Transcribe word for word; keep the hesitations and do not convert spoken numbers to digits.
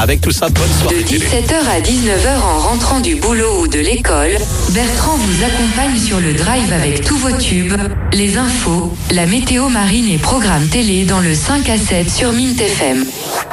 avec tout ça, bonne soirée. De dix-sept heures à dix-neuf heures en rentrant du boulot ou de l'école, Bertrand vous accompagne sur le drive avec tous vos tubes, les infos, la météo marine et programmes télé dans le cinq à sept sur Mint F M.